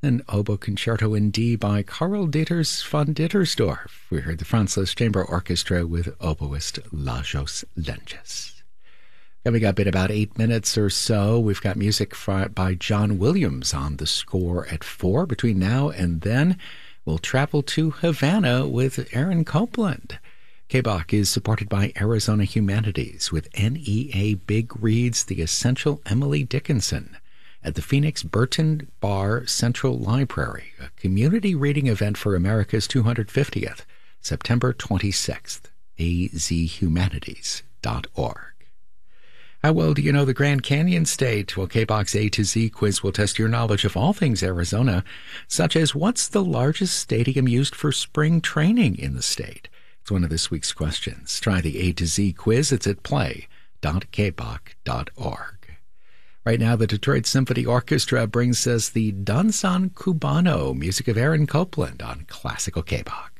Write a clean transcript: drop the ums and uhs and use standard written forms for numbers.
An oboe concerto in D by Karl Dieters von Dittersdorf. We heard the Franz Liszt Chamber Orchestra with oboist Lajos Lenges. Coming up in about 8 minutes or so, we've got music by John Williams on the score at 4. Between now and then, we'll travel to Havana with Aaron Copland. KBOC is supported by Arizona Humanities with NEA Big Reads The Essential Emily Dickinson at the Phoenix Burton Bar Central Library, a community reading event for America's 250th, September 26th, azhumanities.org. How well do you know the Grand Canyon State? Well, KBOC's A to Z quiz will test your knowledge of all things Arizona, such as what's the largest stadium used for spring training in the state? It's one of this week's questions. Try the A to Z quiz. It's at play.kboc.org. Right now, the Detroit Symphony Orchestra brings us the Danzan Cubano, music of Aaron Copland on Classical KBOC.